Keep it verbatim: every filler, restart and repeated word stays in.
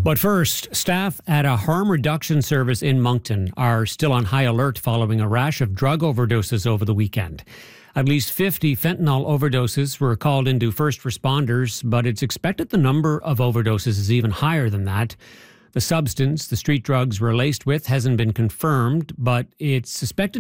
But first, staff at a harm reduction service in Moncton are still on high alert following a rash of drug overdoses over the weekend. At least fifty fentanyl overdoses were called into first responders, but it's expected the number of overdoses is even higher than that. The substance the street drugs were laced with hasn't been confirmed, but it's suspected